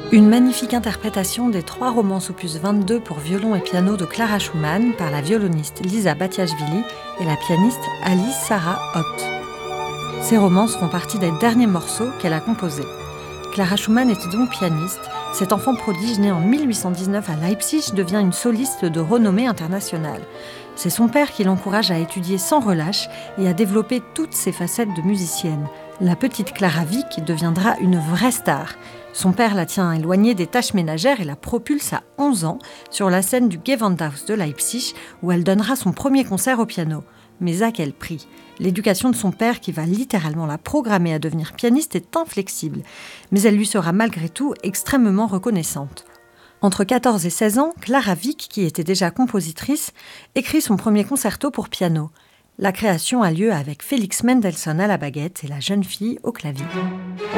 Une magnifique interprétation des 3 romances opus 22 pour violon et piano de Clara Schumann par la violoniste Lisa Batiashvili et la pianiste Alice Sarah Ott. Ces romances font partie des derniers morceaux qu'elle a composés. Clara Schumann était donc pianiste. Cet enfant prodige né en 1819 à Leipzig devient une soliste de renommée internationale. C'est son père qui l'encourage à étudier sans relâche et à développer toutes ses facettes de musicienne. La petite Clara Wieck deviendra une vraie star. Son père la tient éloignée des tâches ménagères et la propulse à 11 ans sur la scène du Gewandhaus de Leipzig où elle donnera son premier concert au piano. Mais à quel prix ? L'éducation de son père, qui va littéralement la programmer à devenir pianiste, est inflexible. Mais elle lui sera malgré tout extrêmement reconnaissante. Entre 14 et 16 ans, Clara Wieck, qui était déjà compositrice, écrit son premier concerto pour piano. La création a lieu avec Félix Mendelssohn à la baguette et la jeune fille au clavier.